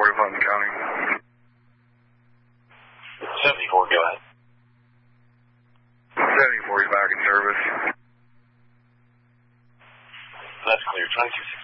Fulton County. 74, go ahead. 74, he's back in service. That's clear. 2260.